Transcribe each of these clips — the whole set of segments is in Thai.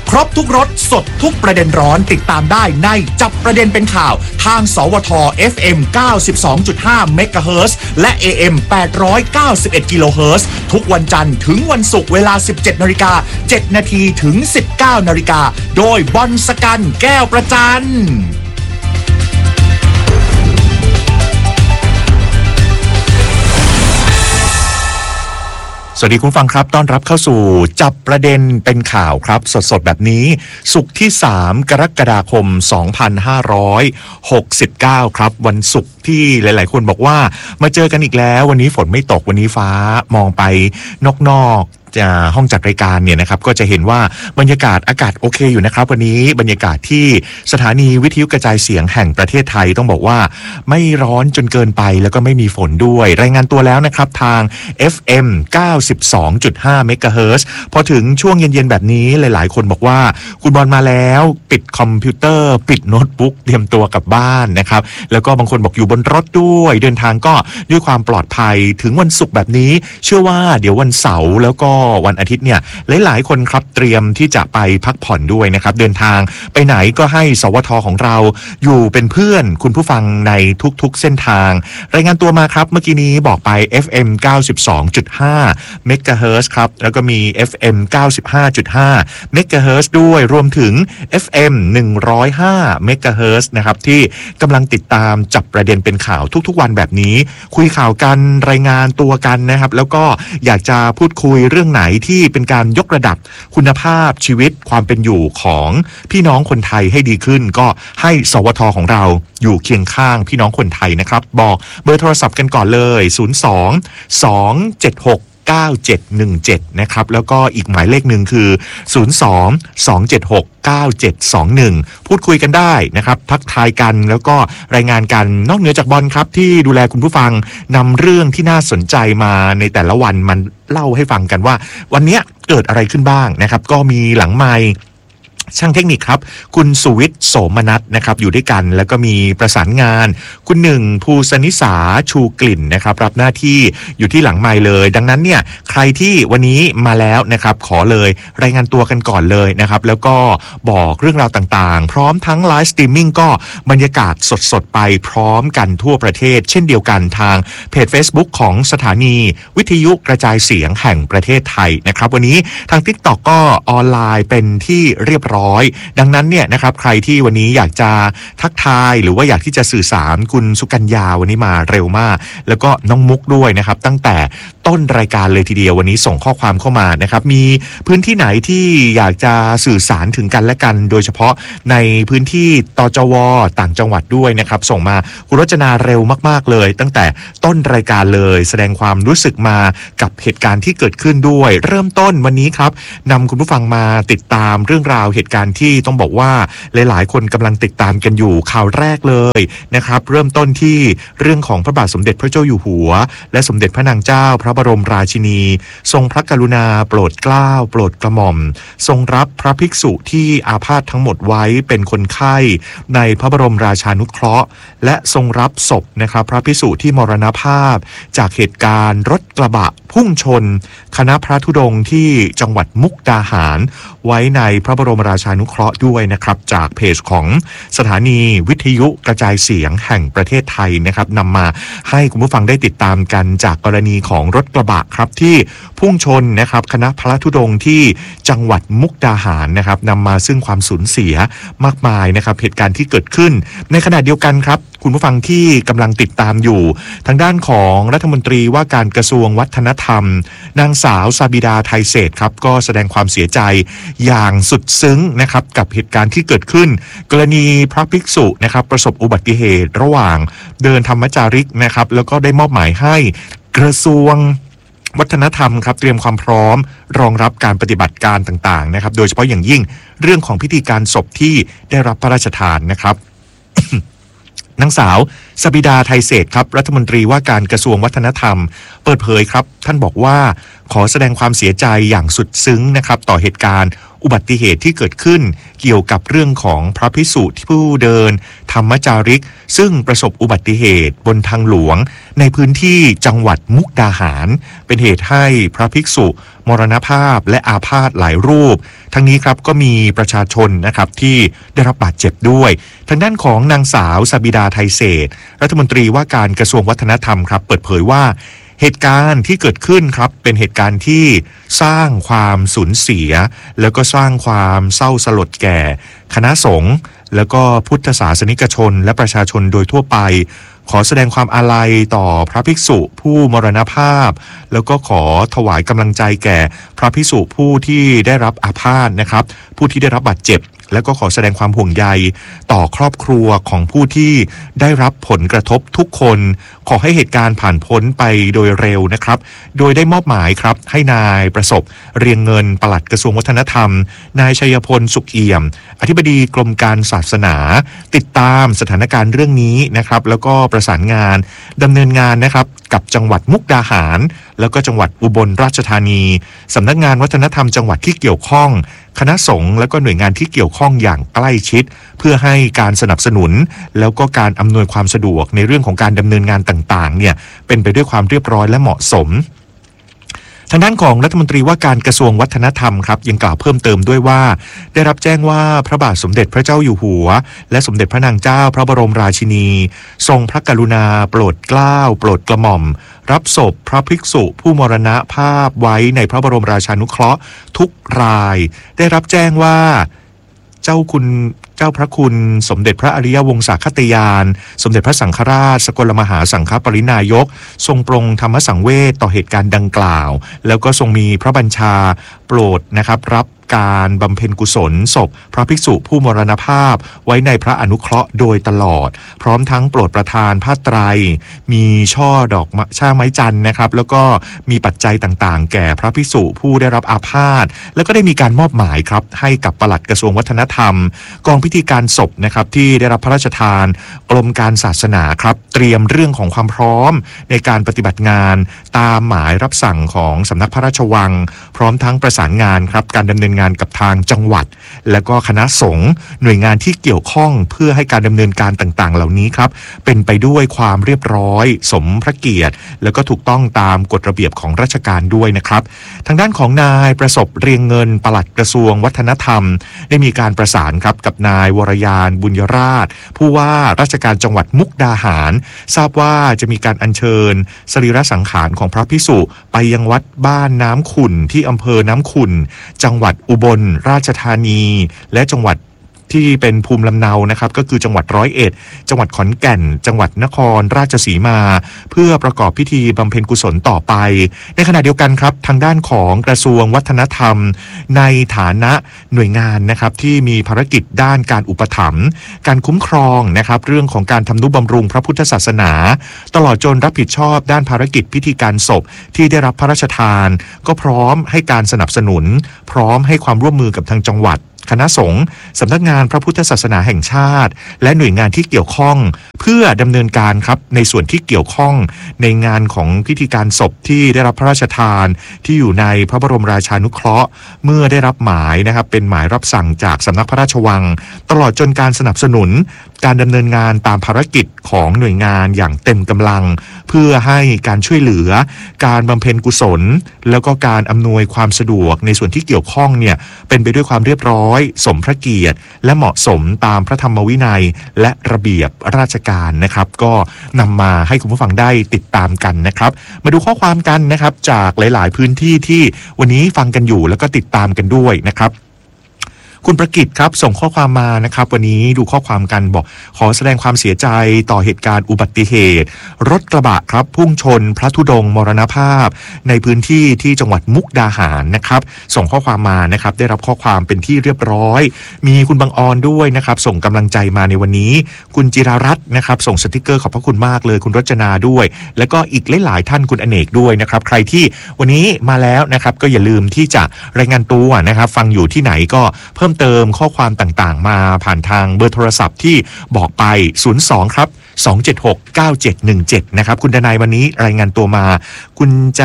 ครบทุกรสสดทุกประเด็นร้อนติดตามได้ในจับประเด็นเป็นข่าวทางสวท FM 92.5 เมกะเฮิรตซ์และ AM 891 กิโลเฮิรตซ์ทุกวันจันทร์ถึงวันศุกร์เวลา 17:07 น.ถึง 19:00 น.โดยบอลสกันแก้วประจันสวัสดีคุณฟังครับต้อนรับเข้าสู่จับประเด็นเป็นข่าวครับสดๆแบบนี้ศุกร์ที่3กรกฎาคม2569ครับวันศุกร์ที่หลายๆคนบอกว่ามาเจอกันอีกแล้ววันนี้ฝนไม่ตกวันนี้ฟ้ามองไปนอกห้องจัดรายการเนี่ยนะครับก็จะเห็นว่าบรรยากาศอากาศโอเคอยู่นะครับวันนี้บรรยากาศที่สถานีวิทยุกระจายเสียงแห่งประเทศไทยต้องบอกว่าไม่ร้อนจนเกินไปแล้วก็ไม่มีฝนด้วยรายงานตัวแล้วนะครับทาง FM 92.5 เมกะเฮิรตซ์พอถึงช่วงเย็นๆแบบนี้หลายๆคนบอกว่าคุณบอลมาแล้วปิดคอมพิวเตอร์ปิดโน้ตบุ๊กเตรียมตัวกลับบ้านนะครับแล้วก็บางคนบอกอยู่บนรถด้วยเดินทางก็ด้วยความปลอดภัยถึงวันศุกร์แบบนี้เชื่อว่าเดี๋ยววันเสาร์แล้วก็วันอาทิตย์เนี่ยหลายๆคนครับเตรียมที่จะไปพักผ่อนด้วยนะครับเดินทางไปไหนก็ให้สวทของเราอยู่เป็นเพื่อนคุณผู้ฟังในทุกๆเส้นทางรายงานตัวมาครับเมื่อกี้นี้บอกไป FM 92.5 เมกะเฮิรตซ์ครับแล้วก็มี FM 95.5 เมกะเฮิรตซ์ด้วยรวมถึง FM 105 เมกะเฮิรตซ์นะครับที่กำลังติดตามจับประเด็นเป็นข่าวทุกๆวันแบบนี้คุยข่าวกันรายงานตัวกันนะครับแล้วก็อยากจะพูดคุยเรื่องไหนที่เป็นการยกระดับคุณภาพชีวิตความเป็นอยู่ของพี่น้องคนไทยให้ดีขึ้นก็ให้สวทของเราอยู่เคียงข้างพี่น้องคนไทยนะครับบอกเบอร์โทรศัพท์กันก่อนเลย02 276 9717นะครับแล้วก็อีกหมายเลขหนึ่งคือ02 276 9721พูดคุยกันได้นะครับทักทายกันแล้วก็รายงานกันนอกเหนือจากบอลครับที่ดูแลคุณผู้ฟังนำเรื่องที่น่าสนใจมาในแต่ละวันมันเล่าให้ฟังกันว่าวันนี้เกิดอะไรขึ้นบ้างนะครับก็มีหลังไมค์ช่างเทคนิคครับคุณสุวิทย์โสมนัสนะครับอยู่ด้วยกันแล้วก็มีประสานงานคุณหนึ่งภูสนิสาชูกลิ่นนะครับรับหน้าที่อยู่ที่หลังไมค์เลยดังนั้นเนี่ยใครที่วันนี้มาแล้วนะครับขอเลยรายงานตัวกันก่อนเลยนะครับแล้วก็บอกเรื่องราวต่างๆพร้อมทั้งไลฟ์สตรีมมิ่งก็บรรยากาศสดๆไปพร้อมกันทั่วประเทศเช่นเดียวกันทางเพจ Facebook ของสถานีวิทยุกระจายเสียงแห่งประเทศไทยนะครับวันนี้ทาง TikTok ก็ออนไลน์เป็นที่เรียบร้อยดังนั้นเนี่ยนะครับใครที่วันนี้อยากจะทักทายหรือว่าอยากที่จะสื่อสารคุณสุกัญญาวันนี้มาเร็วมากแล้วก็น้องมุกด้วยนะครับตั้งแต่ต้นรายการเลยทีเดียววันนี้ส่งข้อความเข้ามานะครับมีพื้นที่ไหนที่อยากจะสื่อสารถึงกันและกันโดยเฉพาะในพื้นที่ตจว.ต่างจังหวัดด้วยนะครับส่งมาคุณรจนาเร็วมากๆเลยตั้งแต่ต้นรายการเลยแสดงความรู้สึกมากับเหตุการณ์ที่เกิดขึ้นด้วยเริ่มต้นวันนี้ครับนำคุณผู้ฟังมาติดตามเรื่องราวเหตุการณ์ที่ต้องบอกว่าหลายๆคนกำลังติดตามกันอยู่ข่าวแรกเลยนะครับเริ่มต้นที่เรื่องของพระบาทสมเด็จพระเจ้าอยู่หัวและสมเด็จพระนางเจ้าพระบรมราชินีทรงพระกรุณาโปรดเกล้าโปรดกระหม่อมทรงรับพระภิกษุที่อาพาธทั้งหมดไว้เป็นคนไข้ในพระบรมราชานุเคราะห์และทรงรับศพนะครับพระภิกษุที่มรณภาพจากเหตุการณ์รถกระบะพุ่งชนคณะพระธุดงค์ที่จังหวัดมุกดาหารไว้ในพระบรมราชานุเคราะห์ด้วยนะครับจากเพจของสถานีวิทยุกระจายเสียงแห่งประเทศไทยนะครับนำมาให้คุณผู้ฟังได้ติดตามกันจากกรณีของรถกระบะครับที่พุ่งชนนะครับคณะพระธุดงค์ที่จังหวัดมุกดาหารนะครับนำมาซึ่งความสูญเสียมากมายนะครับเหตุการณ์ที่เกิดขึ้นในขณะเดียวกันครับคุณผู้ฟังที่กำลังติดตามอยู่ทางด้านของรัฐมนตรีว่าการกระทรวงวัฒนธรรมนางสาวซาบิดาไทยเศรษฐ์ครับก็แสดงความเสียใจอย่างสุดซึ้งนะครับกับเหตุการณ์ที่เกิดขึ้นกรณีพระภิกษุนะครับประสบอุบัติเหตุระหว่างเดินธรรมจาริกนะครับแล้วก็ได้มอบหมายให้กระทรวงวัฒนธรรมครับเตรียมความพร้อมรองรับการปฏิบัติการต่างๆนะครับโดยเฉพาะอย่างยิ่งเรื่องของพิธีการศพที่ได้รับพระราชทานนะครับ นางสาวสบิดาไทยเศรษฐ์ครับรัฐมนตรีว่าการกระทรวงวัฒนธรรมเปิดเผยครับท่านบอกว่าขอแสดงความเสียใจอย่างสุดซึ้งนะครับต่อเหตุการณ์อุบัติเหตุที่เกิดขึ้นเกี่ยวกับเรื่องของพระภิกษุที่ผู้เดินธรรมจาริกซึ่งประสบอุบัติเหตุบนทางหลวงในพื้นที่จังหวัดมุกดาหารเป็นเหตุให้พระภิกษุมรณภาพและอาพาธหลายรูปทั้งนี้ครับก็มีประชาชนนะครับที่ได้รับบาดเจ็บด้วยทางด้านของนางสาวสบิดาไทยเศรษฐ์รัฐมนตรีว่าการกระทรวงวัฒนธรรมครับเปิดเผยว่าเหตุการณ์ที่เกิดขึ้นครับเป็นเหตุการณ์ที่สร้างความสูญเสียแล้วก็สร้างความเศร้าสลดแก่คณะสงฆ์แล้วก็พุทธศาสนิกชนและประชาชนโดยทั่วไปขอแสดงความอาลัยต่อพระภิกษุผู้มรณภาพแล้วก็ขอถวายกำลังใจแก่พระภิกษุผู้ที่ได้รับอาพาธนะครับผู้ที่ได้รับบาดเจ็บแล้วก็ขอแสดงความห่วงใยต่อครอบครัวของผู้ที่ได้รับผลกระทบทุกคนขอให้เหตุการณ์ผ่านพ้นไปโดยเร็วนะครับโดยได้มอบหมายครับให้นายประสบเรียงเงินปลัดกระทรวงวัฒนธรรมนายชัยพลสุขเอี่ยมอธิบดีกรมการศาสนาติดตามสถานการณ์เรื่องนี้นะครับแล้วก็ประสานงานดำเนินงานนะครับกับจังหวัดมุกดาหารแล้วก็จังหวัดอุบลราชธานีสำนักงานวัฒนธรรมจังหวัดที่เกี่ยวข้องคณะสงฆ์และก็หน่วยงานที่เกี่ยวข้องอย่างใกล้ชิดเพื่อให้การสนับสนุนแล้วก็การอำนวยความสะดวกในเรื่องของการดำเนินงานต่างๆเนี่ยเป็นไปด้วยความเรียบร้อยและเหมาะสมทางด้านของรัฐมนตรีว่าการกระทรวงวัฒนธรรมครับยังกล่าวเพิ่มเติมด้วยว่าได้รับแจ้งว่าพระบาทสมเด็จพระเจ้าอยู่หัวและสมเด็จพระนางเจ้าพระบรมราชินีทรงพระกรุณาโปรดเกล้าโปรดกระหม่อมรับศพพระภิกษุผู้มรณภาพไว้ในพระบรมราชานุเคราะห์ทุกรายได้รับแจ้งว่าเจ้าพระคุณสมเด็จพระอริยวงศาคตยานสมเด็จพระสังฆราชสกลมหาสังฆปรินายกทรงปรงธรรมสังเวชต่อเหตุการณ์ดังกล่าวแล้วก็ทรงมีพระบัญชาโปรดนะครับรับการบำเพ็ญกุศลศพพระภิกษุผู้มรณภาพไว้ในพระอนุเคราะห์โดยตลอดพร้อมทั้งโปรดประทานผ้าไตรมีช่อดอกช่าไม้จันทร์นะครับแล้วก็มีปัจจัยต่างๆแก่พระภิกษุผู้ได้รับอาพาธแล้วก็ได้มีการมอบหมายครับให้กับปลัดกระทรวงวัฒนธรรมกองพิธีการศพนะครับที่ได้รับพระราชทานกรมการศาสนาครับเตรียมเรื่องของความพร้อมในการปฏิบัติงานตามหมายรับสั่งของสำนักพระราชวังพร้อมทั้งประสานงานครับการดำเนินงานกับทางจังหวัดและก็คณะสงฆ์หน่วยงานที่เกี่ยวข้องเพื่อให้การดำเนินการต่างๆเหล่านี้ครับเป็นไปด้วยความเรียบร้อยสมพระเกียรติแล้วก็ถูกต้องตามกฎระเบียบของราชการด้วยนะครับทางด้านของนายประสบเรียงเงินปลัดกระทรวงวัฒนธรรมได้มีการประสานครับกับนายวรยานบุญยราชผู้ว่าราชการจังหวัดมุกดาหารทราบว่าจะมีการอัญเชิญสรีระสังขารของพระภิกษุไปยังวัดบ้านน้ำขุ่นที่อำเภอน้ำขุ่นจังหวัดอุบลราชธานีและจังหวัดที่เป็นภูมิลำเนานะครับก็คือจังหวัด101จังหวัดขอนแก่นจังหวัดนครราชสีมาเพื่อประกอบพิธีบำเพ็ญกุศลต่อไปในขณะเดียวกันครับทางด้านของกระทรวงวัฒนธรรมในฐานะหน่วยงานนะครับที่มีภารกิจด้านการอุปถัมภ์การคุ้มครองนะครับเรื่องของการทำนุบำรุงพระพุทธศาสนาตลอดจนรับผิดชอบด้านภารกิจพิธีการศพที่ได้รับพระราชทานก็พร้อมให้การสนับสนุนพร้อมให้ความร่วมมือกับทางจังหวัดคณะสงฆ์สำนักงานพระพุทธศาสนาแห่งชาติและหน่วยงานที่เกี่ยวข้องเพื่อดำเนินการครับในส่วนที่เกี่ยวข้องในงานของพิธีการศพที่ได้รับพระราชทานที่อยู่ในพระบรมราชานุเคราะห์เมื่อได้รับหมายนะครับเป็นหมายรับสั่งจากสำนักพระราชวังตลอดจนการสนับสนุนการดำเนินงานตามภารกิจของหน่วยงานอย่างเต็มกำลังเพื่อให้การช่วยเหลือการบำเพ็ญกุศลแล้วก็การอำนวยความสะดวกในส่วนที่เกี่ยวข้องเนี่ยเป็นไปด้วยความเรียบร้อยสมพระเกียรติและเหมาะสมตามพระธรรมวินัยและระเบียบราชการนะครับก็นำมาให้คุณผู้ฟังได้ติดตามกันนะครับมาดูข้อความกันนะครับจากหลายๆพื้นที่ที่วันนี้ฟังกันอยู่แล้วก็ติดตามกันด้วยนะครับคุณประกิตครับส่งข้อความมานะครับวันนี้ดูข้อความกันบอกขอแสดงความเสียใจต่อเหตุการณ์อุบัติเหตุรถกระบะครับพุ่งชนพระธุดงค์มรณภาพในพื้นที่ที่จังหวัดมุกดาหารนะครับส่งข้อความมานะครับได้รับข้อความเป็นที่เรียบร้อยมีคุณบังออนด้วยนะครับส่งกำลังใจมาในวันนี้คุณจิรารัตน์นะครับส่งสติกเกอร์ขอบพระคุณมากเลยคุณรจนาด้วยแล้วก็อีกหลายๆท่านคุณอเนกด้วยนะครับใครที่วันนี้มาแล้วนะครับก็อย่าลืมที่จะรายงานตัวนะครับฟังอยู่ที่ไหนก็เพิ่มเติมข้อความต่างๆมาผ่านทางเบอร์โทรศัพท์ที่บอกไป02ครับ2769717นะครับคุณดนายวันนี้รายงานตัวมาคุณจะ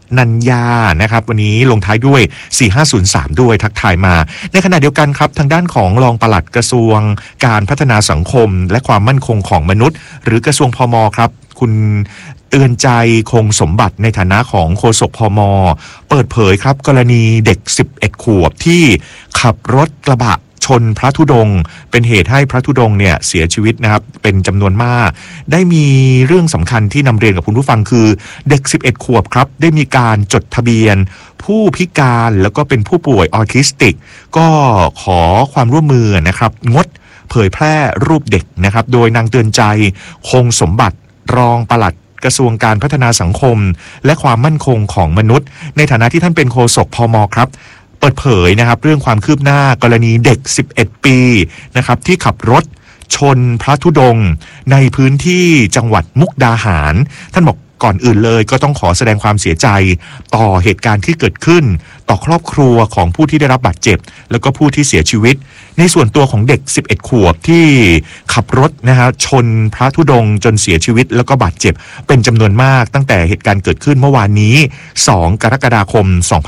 นัญญานะครับวันนี้ลงท้ายด้วย4503ด้วยทักทายมาในขณะเดียวกันครับทางด้านของรองปลัดกระทรวงการพัฒนาสังคมและความมั่นคงของมนุษย์หรือกระทรวงพม.ครับคุณเตือนใจคงสมบัติในฐานะของโฆษกพม.เปิดเผยครับกรณีเด็ก11ขวบที่ขับรถกระบะชนพระธุดงค์เป็นเหตุให้พระธุดงค์เนี่ยเสียชีวิตนะครับเป็นจำนวนมากได้มีเรื่องสำคัญที่นำเรียนกับคุณผู้ฟังคือเด็ก11ขวบครับได้มีการจดทะเบียนผู้พิการแล้วก็เป็นผู้ป่วยออทิสติกก็ขอความร่วมมือนะครับงดเผยแพร่รูปเด็กนะครับโดยนางเตือนใจคงสมบัติรองปลัดกระทรวงการพัฒนาสังคมและความมั่นคงของมนุษย์ในฐานะที่ท่านเป็นโฆษกพม.ครับเปิดเผยนะครับเรื่องความคืบหน้ากรณีเด็ก11ปีนะครับที่ขับรถชนพระธุดงค์ในพื้นที่จังหวัดมุกดาหารท่านบอกก่อนอื่นเลยก็ต้องขอแสดงความเสียใจต่อเหตุการณ์ที่เกิดขึ้นต่อครอบครัวของผู้ที่ได้รับบาดเจ็บแล้วก็ผู้ที่เสียชีวิตในส่วนตัวของเด็ก11ขวบที่ขับรถนะฮะชนพระธุดงค์จนเสียชีวิตแล้วก็บาดเจ็บเป็นจำนวนมากตั้งแต่เหตุการณ์เกิดขึ้นเมื่อวานนี้2กรกฎาคม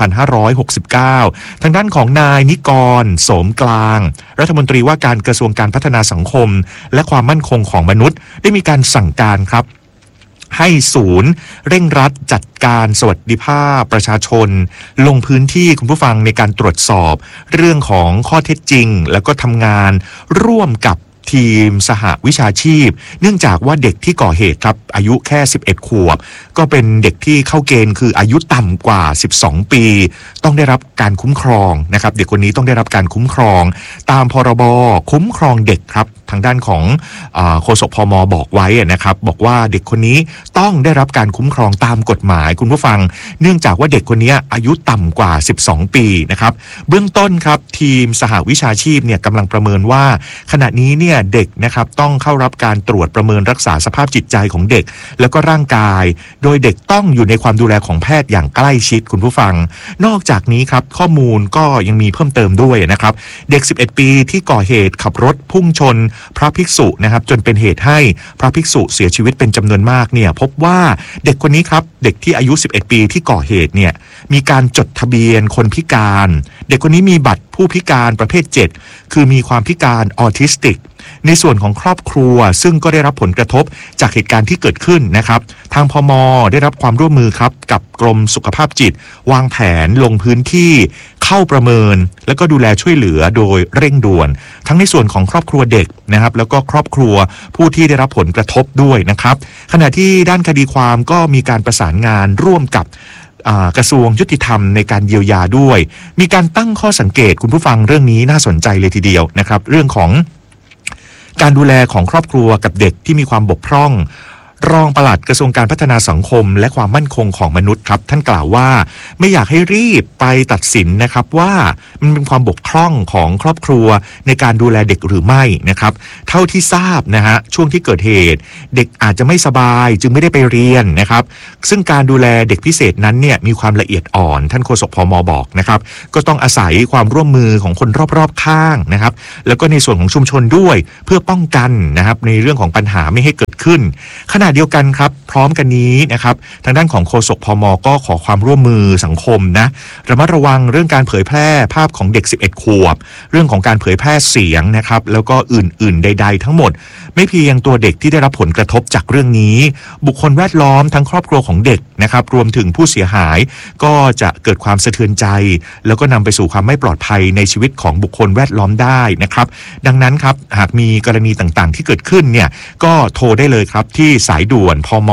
2569ทางด้านของนายนิกรโสมกลางรัฐมนตรีว่าการกระทรวงการพัฒนาสังคมและความมั่นคงของมนุษย์ได้มีการสั่งการครับให้ศูนย์เร่งรัดจัดการสวัสดิภาพประชาชนลงพื้นที่คุณผู้ฟังในการตรวจสอบเรื่องของข้อเท็จจริงแล้วก็ทำงานร่วมกับทีมสหวิชาชีพเนื่องจากว่าเด็กที่ก่อเหตุครับอายุแค่11ขวบก็เป็นเด็กที่เข้าเกณฑ์คืออายุต่ำกว่า12ปีต้องได้รับการคุ้มครองนะครับเด็กคนนี้ต้องได้รับการคุ้มครองตามพรบคุ้มครองเด็กครับทางด้านของโฆษกพม.บอกไว้นะครับบอกว่าเด็กคนนี้ต้องได้รับการคุ้มครองตามกฎหมายคุณผู้ฟังเนื่องจากว่าเด็กคนนี้อายุต่ำกว่า12ปีนะครับเบื้องต้นครับทีมสหวิชาชีพเนี่ยกำลังประเมินว่าขณะนี้เนี่ยเด็กนะครับต้องเข้ารับการตรวจประเมินรักษาสภาพจิตใจของเด็กแล้วก็ร่างกายโดยเด็กต้องอยู่ในความดูแลของแพทย์อย่างใกล้ชิดคุณผู้ฟังนอกจากนี้ครับข้อมูลก็ยังมีเพิ่มเติมด้วยนะครับเด็ก11ปีที่ก่อเหตุขับรถพุ่งชนพระภิกษุนะครับจนเป็นเหตุให้พระภิกษุเสียชีวิตเป็นจำนวนมากเนี่ยพบว่าเด็กคนนี้ครับเด็กที่อายุ11ปีที่ก่อเหตุเนี่ยมีการจดทะเบียนคนพิการเด็กคนนี้มีบัตรผู้พิการประเภท7คือมีความพิการออทิสติกในส่วนของครอบครัวซึ่งก็ได้รับผลกระทบจากเหตุการณ์ที่เกิดขึ้นนะครับทางพม.ได้รับความร่วมมือครับกับกรมสุขภาพจิตวางแผนลงพื้นที่เข้าประเมินแล้วก็ดูแลช่วยเหลือโดยเร่งด่วนทั้งในส่วนของครอบครัวเด็กนะครับแล้วก็ครอบครัวผู้ที่ได้รับผลกระทบด้วยนะครับขณะที่ด้านคดีความก็มีการประสานงานร่วมกับกระทรวงยุติธรรมในการเยียวยาด้วยมีการตั้งข้อสังเกตคุณผู้ฟังเรื่องนี้น่าสนใจเลยทีเดียวนะครับเรื่องของการดูแลของครอบครัวกับเด็กที่มีความบกพร่องรองปลัดกระทรวงการพัฒนาสังคมและความมั่นคงของมนุษย์ครับท่านกล่าวว่าไม่อยากให้รีบไปตัดสินนะครับว่ามันเป็นความบกพร่องของครอบครัวในการดูแลเด็กหรือไม่นะครับเท่าที่ทราบนะฮะช่วงที่เกิดเหตุเด็กอาจจะไม่สบายจึงไม่ได้ไปเรียนนะครับซึ่งการดูแลเด็กพิเศษนั้นเนี่ยมีความละเอียดอ่อนท่านโฆษกพม.บอกนะครับก็ต้องอาศัยความร่วมมือของคนรอบๆข้างนะครับแล้วก็ในส่วนของชุมชนด้วยเพื่อป้องกันนะครับในเรื่องของปัญหาไม่ให้เกิดขึ้นขณะเดียวกันครับพร้อมกันนี้นะครับทางด้านของโฆษกพม.ก็ขอความร่วมมือสังคมนะระมัดระวังเรื่องการเผยแพร่ภาพของเด็ก11ขวบเรื่องของการเผยแพร่เสียงนะครับแล้วก็อื่นๆใดๆทั้งหมดไม่เพียงตัวเด็กที่ได้รับผลกระทบจากเรื่องนี้บุคคลแวดล้อมทั้งครอบครัวของเด็กนะครับรวมถึงผู้เสียหายก็จะเกิดความสะเทือนใจแล้วก็นำไปสู่ความไม่ปลอดภัยในชีวิตของบุคคลแวดล้อมได้นะครับดังนั้นครับหากมีกรณีต่างๆที่เกิดขึ้นเนี่ยก็โทรได้เลยครับที่สายด่วนพม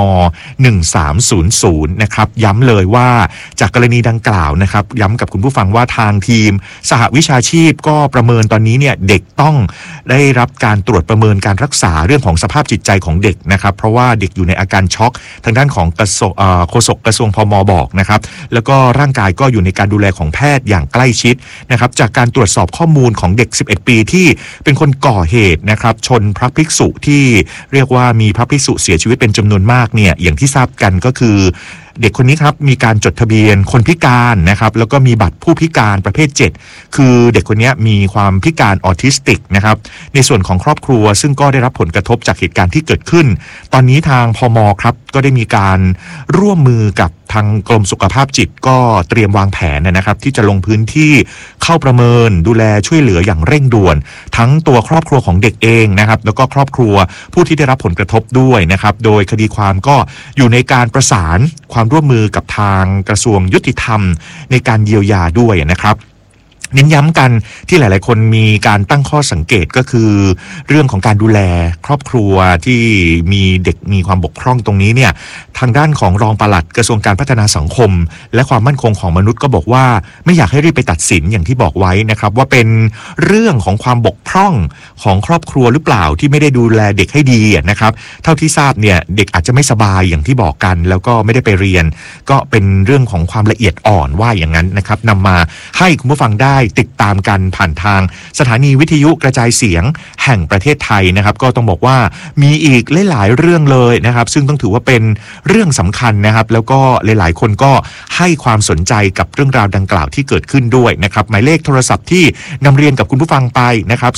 1300นะครับย้ำเลยว่าจากกรณีดังกล่าวนะครับย้ำกับคุณผู้ฟังว่าทางทีมสหวิชาชีพก็ประเมินตอนนี้เนี่ยเด็กต้องได้รับการตรวจประเมินการรักษาเรื่องของสภาพจิตใจของเด็กนะครับเพราะว่าเด็กอยู่ในอาการช็อกทางด้านของโฆษกกระทรวงพม.บอกนะครับแล้วก็ร่างกายก็อยู่ในการดูแลของแพทย์อย่างใกล้ชิดนะครับจากการตรวจสอบข้อมูลของเด็ก11ปีที่เป็นคนก่อเหตุนะครับชนพระภิกษุที่เรียกว่ามีพระภิกษุเสียชีวิตเป็นจำนวนมากเนี่ยอย่างที่ทราบกันก็คือเด็กคนนี้ครับมีการจดทะเบียนคนพิการนะครับแล้วก็มีบัตรผู้พิการประเภท 7คือเด็กคนนี้มีความพิการออทิสติกนะครับในส่วนของครอบครัวซึ่งก็ได้รับผลกระทบจากเหตุการณ์ที่เกิดขึ้นตอนนี้ทางพม.ครับก็ได้มีการร่วมมือกับทางกรมสุขภาพจิตก็เตรียมวางแผนนะครับที่จะลงพื้นที่เข้าประเมินดูแลช่วยเหลืออย่างเร่งด่วนทั้งตัวครอบครัวของเด็กเองนะครับแล้วก็ครอบครัวผู้ที่ได้รับผลกระทบด้วยนะครับโดยคดีความก็อยู่ในการประสานความร่วมมือกับทางกระทรวงยุติธรรมในการเยียวยาด้วยนะครับเน้นย้ำกันที่หลายๆคนมีการตั้งข้อสังเกตก็คือเรื่องของการดูแลครอบครัวที่มีเด็กมีความบกพร่องตรงนี้เนี่ยทางด้านของรองปลัดกระทรวงการพัฒนาสังคมและความมั่นคงของมนุษย์ก็บอกว่าไม่อยากให้รีบไปตัดสินอย่างที่บอกไว้นะครับว่าเป็นเรื่องของความบกพร่องของครอบครัวหรือเปล่าที่ไม่ได้ดูแลเด็กให้ดีนะครับเท่าที่ทราบเนี่ยเด็กอาจจะไม่สบายอย่างที่บอกกันแล้วก็ไม่ได้ไปเรียนก็เป็นเรื่องของความละเอียดอ่อนว่าอย่างนั้นนะครับนำมาให้คุณผู้ฟังได้ติดตามกันผ่านทางสถานีวิทยุกระจายเสียงแห่งประเทศไทยนะครับก็ต้องบอกว่ามีอีกหลายๆเรื่องเลยนะครับซึ่งต้องถือว่าเป็นเรื่องสำคัญนะครับแล้วก็หลายๆคนก็ให้ความสนใจกับเรื่องราวดังกล่าวที่เกิดขึ้นด้วยนะครับหมายเลขโทรศัพท์ที่นำเรียนกับคุณผู้ฟังไปนะครับ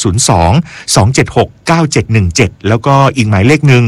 02-276-9717แล้วก็อีกหมายเลขหนึ่ง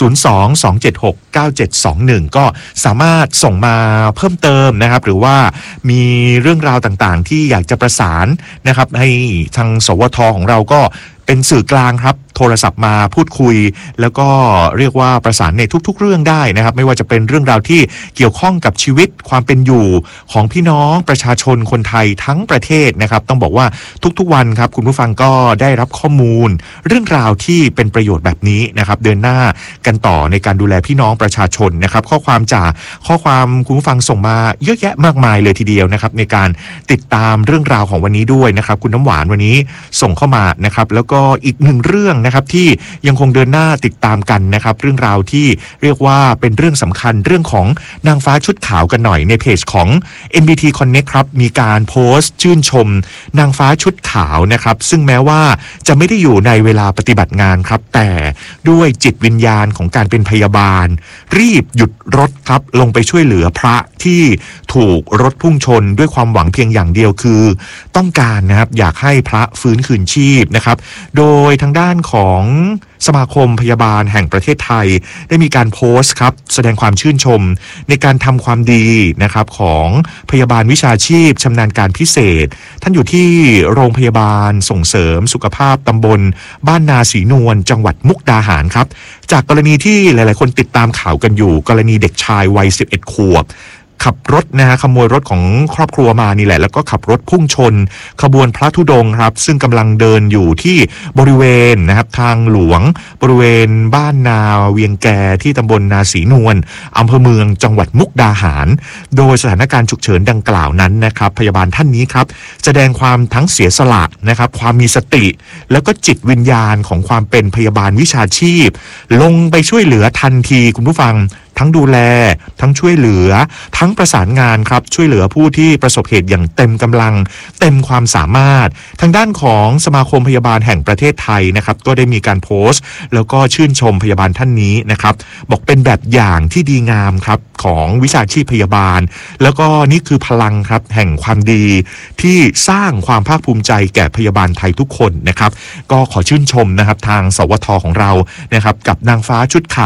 02-276-9721ก็สามารถส่งมาเพิ่มเติมนะครับหรือว่ามีเรื่องราวต่างๆที่อยากจะประสานนะครับให้ทางสวทของเราก็เป็นสื่อกลางครับโทรศัพท์มาพูดคุยแล้วก็เรียกว่าประสานในทุกๆเรื่องได้นะครับไม่ว่าจะเป็นเรื่องราวที่เกี่ยวข้องกับชีวิตความเป็นอยู่ของพี่น้องประชาชนคนไทยทั้งประเทศนะครับต้องบอกว่าทุกๆวันครับคุณผู้ฟังก็ได้รับข้อมูลเรื่องราวที่เป็นประโยชน์แบบนี้นะครับเดินหน้ากันต่อในการดูแลพี่น้องประชาชนนะครับข้อความจากข้อความคุณผู้ฟังส่งมาเยอะแยะมากมายเลยทีเดียวนะครับในการติดตามเรื่องราวของวันนี้ด้วยนะครับคุณน้ำหวานวันนี้ส่งเข้ามานะครับแล้วก็อีกหนึ่งเรื่องนะครับที่ยังคงเดินหน้าติดตามกันนะครับเรื่องราวที่เรียกว่าเป็นเรื่องสำคัญเรื่องของนางฟ้าชุดขาวกันหน่อยในเพจของ NBT Connect ครับมีการโพสต์ชื่นชมนางฟ้าชุดขาวนะครับซึ่งแม้ว่าจะไม่ได้อยู่ในเวลาปฏิบัติงานครับแต่ด้วยจิตวิญญาณของการเป็นพยาบาลรีบหยุดรถครับลงไปช่วยเหลือพระที่ถูกรถพุ่งชนด้วยความหวังเพียงอย่างเดียวคือต้องการนะครับอยากให้พระฟื้นคืนชีพนะครับโดยทางด้านของสมาคมพยาบาลแห่งประเทศไทยได้มีการโพสต์ครับแสดงความชื่นชมในการทำความดีนะครับของพยาบาลวิชาชีพชำนาญการพิเศษท่านอยู่ที่โรงพยาบาลส่งเสริมสุขภาพตำบลบ้านนาศรีนวลจังหวัดมุกดาหารครับจากกรณีที่หลายๆคนติดตามข่าวกันอยู่กรณีเด็กชายวัย11 ขวบขับรถนะฮะขโมยรถของครอบครัวมานี่แหละแล้วก็ขับรถพุ่งชนขบวนพระธุดงค์ครับซึ่งกำลังเดินอยู่ที่บริเวณนะครับทางหลวงบริเวณบ้านนาเวียงแกที่ตำบลนาศรีนวลอำเภอเมืองจังหวัดมุกดาหารโดยสถานการณ์ฉุกเฉินดังกล่าวนั้นนะครับพยาบาลท่านนี้ครับแสดงความทั้งเสียสละนะครับความมีสติแล้วก็จิตวิญญาณของความเป็นพยาบาลวิชาชีพลงไปช่วยเหลือทันทีคุณผู้ฟังทั้งดูแลทั้งช่วยเหลือทั้งประสานงานครับช่วยเหลือผู้ที่ประสบเหตุอย่างเต็มกำลังเต็มความสามารถทางด้านของสมาคมพยาบาลแห่งประเทศไทยนะครับก็ได้มีการโพสต์แล้วก็ชื่นชมพยาบาลท่านนี้นะครับบอกเป็นแบบอย่างที่ดีงามครับของวิชาชีพพยาบาลแล้วก็นี่คือพลังครับแห่งความดีที่สร้างความภาคภูมิใจแก่พยาบาลไทยทุกคนนะครับก็ขอชื่นชมนะครับทางสวทของเรานะครับกับนางฟ้าชุดขาว